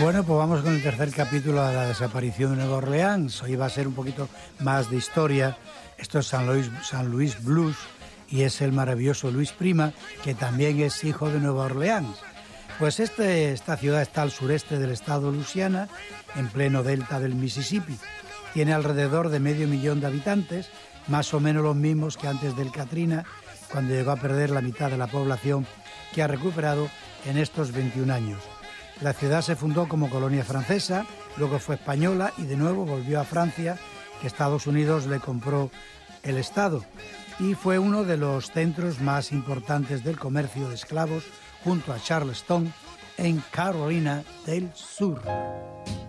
Bueno, pues vamos con el tercer capítulo de la desaparición de Nueva Orleans. Hoy va a ser un poquito más de historia. Esto es San Luis Blues y es el maravilloso Luis Prima, que también es hijo de Nueva Orleans. Pues esta ciudad está al sureste del estado de Luisiana, en pleno delta del Mississippi. Tiene alrededor de 500.000 de habitantes, más o menos los mismos que antes del Katrina, cuando llegó a perder la mitad de la población que ha recuperado en estos 21 años. La ciudad se fundó como colonia francesa, luego fue española y de nuevo volvió a Francia, que Estados Unidos le compró el estado, y fue uno de los centros más importantes del comercio de esclavos junto a Charleston en Carolina del Sur.